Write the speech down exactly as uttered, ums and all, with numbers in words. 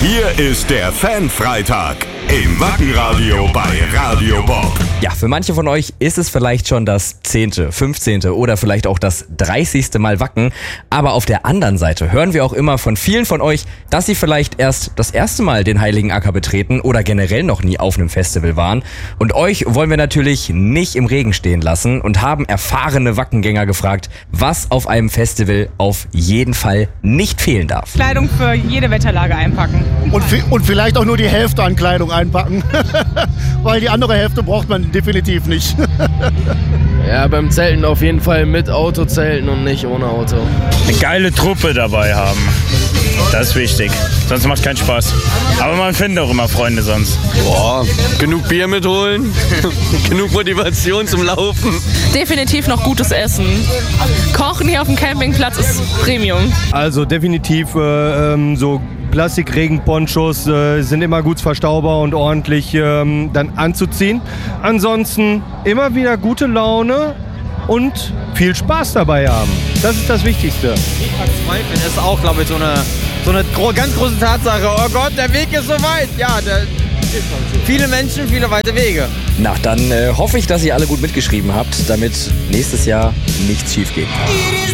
Hier ist der Fan-Freitag im Wackenradio bei Radio Bob. Ja, für manche von euch ist es vielleicht schon das zehnte, fünfzehnte oder vielleicht auch das dreißigste Mal Wacken. Aber auf der anderen Seite hören wir auch immer von vielen von euch, dass sie vielleicht erst das erste Mal den Heiligen Acker betreten oder generell noch nie auf einem Festival waren. Und euch wollen wir natürlich nicht im Regen stehen lassen und haben erfahrene Wackengänger gefragt, was auf einem Festival auf jeden Fall nicht fehlen darf. Kleidung für jede Wetterlage einpacken. Und, und vielleicht auch nur die Hälfte an Kleidung einpacken, weil die andere Hälfte braucht man definitiv nicht. Ja, beim Zelten auf jeden Fall mit Auto zelten und nicht ohne Auto. Eine geile Truppe dabei haben, das ist wichtig, sonst macht es keinen Spaß. Aber man findet auch immer Freunde sonst. Boah, genug Bier mitholen, genug Motivation zum Laufen. Definitiv noch gutes Essen. Kochen hier auf dem Campingplatz ist Premium. Also definitiv äh, ähm, so Plastik-Regenponchos äh, sind immer gut verstaubar und ordentlich ähm, dann anzuziehen. Ansonsten immer wieder gute Laune und viel Spaß dabei haben. Das ist das Wichtigste. Verzweifeln ist auch, glaube ich, so eine, so eine gro- ganz große Tatsache. Oh Gott, der Weg ist so weit. Ja, der, viele Menschen, viele weite Wege. Na, dann äh, hoffe ich, dass ihr alle gut mitgeschrieben habt, damit nächstes Jahr nichts schief geht.